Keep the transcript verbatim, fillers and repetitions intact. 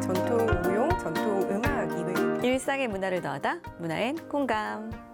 전통 무용, 전통 음악 이외 일상의 문화를 더하다 문화엔 공감.